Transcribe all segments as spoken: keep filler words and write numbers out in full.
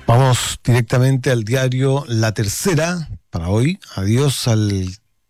Vamos directamente al diario La Tercera para hoy. Adiós al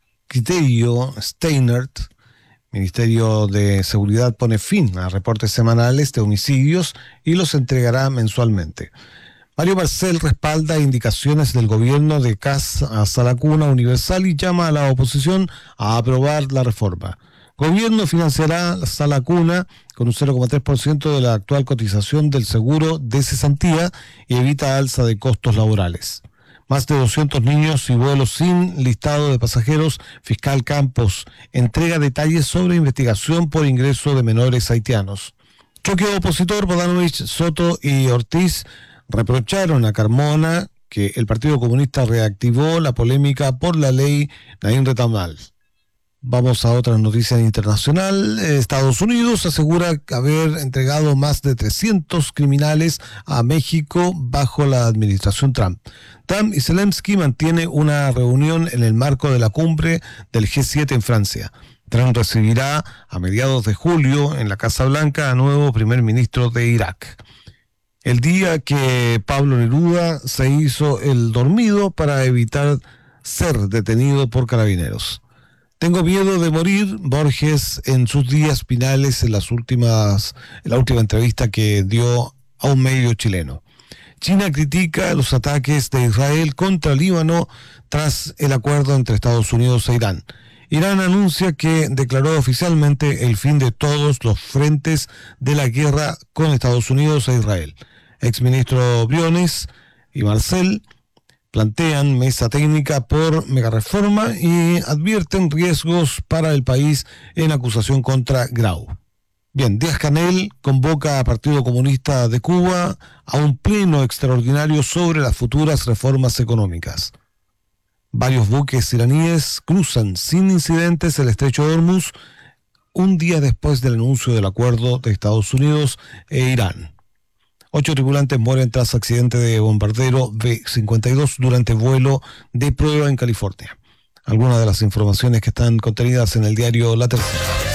criterio Steinert. Ministerio de Seguridad pone fin a reportes semanales de homicidios y los entregará mensualmente. Mario Marcel respalda indicaciones del gobierno de Kast a Sala Cuna Universal y llama a la oposición a aprobar la reforma. Gobierno financiará la Sala Cuna con un cero coma tres por ciento de la actual cotización del seguro de cesantía y evita alza de costos laborales. Más de doscientos niños y vuelos sin listado de pasajeros. Fiscal Campos entrega detalles sobre investigación por ingreso de menores haitianos. Choque opositor. Bodanovich, Soto y Ortiz reprocharon a Carmona que el Partido Comunista reactivó la polémica por la ley Naim Retamal. Vamos a otra noticia internacional. Estados Unidos asegura haber entregado más de trescientos criminales a México bajo la administración Trump. Trump y Zelensky mantienen una reunión en el marco de la cumbre del G siete en Francia. Trump recibirá a mediados de julio en la Casa Blanca a nuevo primer ministro de Irak. El día que Pablo Neruda se hizo el dormido para evitar ser detenido por carabineros. Tengo miedo de morir, Borges en sus días finales en las últimas, en la última entrevista que dio a un medio chileno. China critica los ataques de Israel contra Líbano tras el acuerdo entre Estados Unidos e Irán. Irán anuncia que declaró oficialmente el fin de todos los frentes de la guerra con Estados Unidos e Israel. Exministro Briones y Marcel plantean mesa técnica por megareforma y advierten riesgos para el país en acusación contra Grau. Bien, Díaz-Canel convoca a Partido Comunista de Cuba a un pleno extraordinario sobre las futuras reformas económicas. Varios buques iraníes cruzan sin incidentes el estrecho de Hormuz un día después del anuncio del acuerdo de Estados Unidos e Irán. Ocho tripulantes mueren tras accidente de bombardero B cincuenta y dos durante vuelo de prueba en California. Algunas de las informaciones que están contenidas en el diario La Tercera.